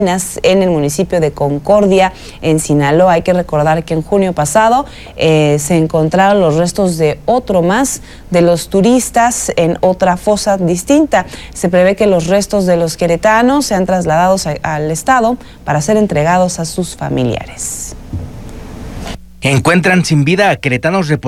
en el municipio de Concordia, en Sinaloa. Hay que recordar que en junio pasado se encontraron los restos de otro más de los turistas en otra fosa distinta. Se prevé que los restos de los queretanos sean trasladados al estado para ser entregados a sus familiares. Encuentran sin vida a queretanos reportados